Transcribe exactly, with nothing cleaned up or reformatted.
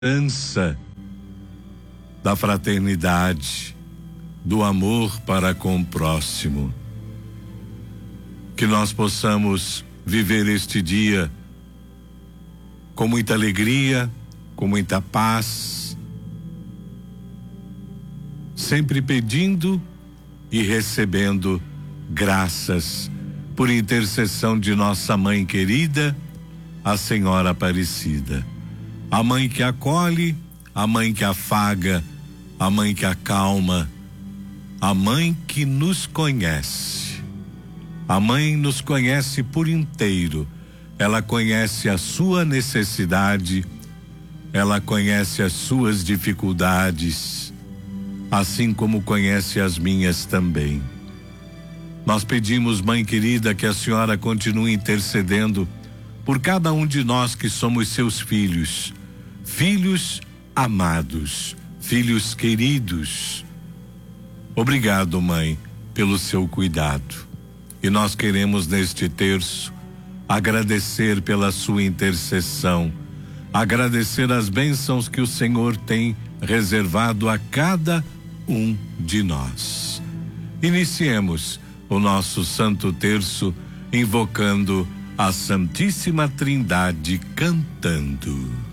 esperança da fraternidade, do amor para com o próximo. Que nós possamos viver este dia com muita alegria, com muita paz, sempre pedindo e recebendo graças por intercessão de nossa mãe querida, a Senhora Aparecida. A mãe que acolhe, a mãe que afaga, a mãe que acalma, a mãe que nos conhece. A mãe nos conhece por inteiro. Ela conhece a sua necessidade, ela conhece as suas dificuldades, assim como conhece as minhas também. Nós pedimos, mãe querida, que a senhora continue intercedendo por cada um de nós que somos seus filhos, filhos amados, filhos queridos. Obrigado, mãe, pelo seu cuidado. E nós queremos neste terço agradecer pela sua intercessão, agradecer as bênçãos que o Senhor tem reservado a cada um de nós. Iniciemos o nosso Santo Terço invocando a Santíssima Trindade cantando.